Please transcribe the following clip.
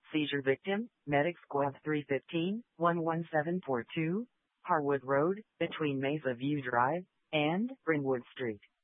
Seizure victim, Medic Squad 315, 11742, Harwood Road, between Mesa View Drive and Brynwood Street.